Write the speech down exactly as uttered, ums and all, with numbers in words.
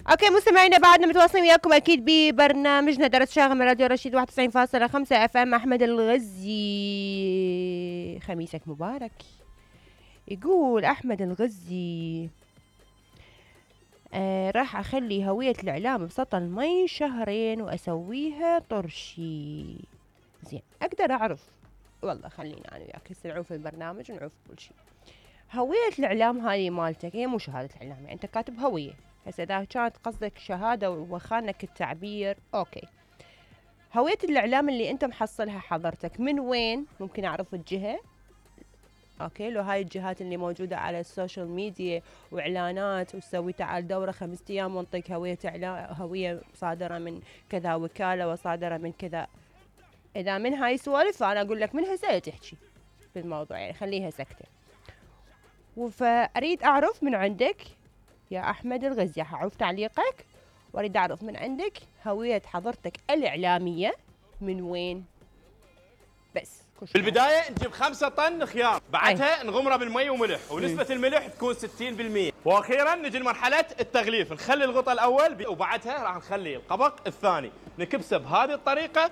اوكي مستمعينا، بعدنا متواصلين وياكم اكيد ببرنامجنا درس شاغل من راديو رشيد واحد وتسعين فاصلة خمسة اف ام. احمد الغزي، خميسك مبارك. يقول احمد الغزي آه راح اخلي هوية الاعلام بسطل المي شهرين واسويها طرشي. زين، اقدر اعرف؟ والله خلينا انا وياك هسه نعوف البرنامج ونعوف كل شيء. هوية الاعلام هاي مالتك هي مو شهادة الاعلام، يعني انت كاتب هوية. هسه اذا كانت قصدك شهادة وخانك التعبير اوكي. هوية الاعلام اللي انت محصلها حضرتك من وين؟ ممكن اعرف الجهة؟ اوكي، لو هاي الجهات اللي موجودة على السوشيال ميديا واعلانات وتسوي تعال دورة خمسة ايام وانطيك هوية اعلام، هوية صادرة من كذا وكالة وصادرة من كذا. اذا من هاي سوالف فانا اقول لك من هسه تحكي في الموضوع، يعني خليها سكتة. فاريد اعرف من عندك يا احمد الغزي، حعرف تعليقك واريد اعرف من عندك هوية حضرتك الاعلامية من وين بس. في البداية نجيب خمسة طن خيار، بعدها نغمره بالمي وملح، ونسبة الملح تكون ستين بالمئة، واخيرا نجي لمرحلة التغليف، نخلي الغطاء الاول وبعدها راح نخلي القبق الثاني، نكبسه بهذه الطريقة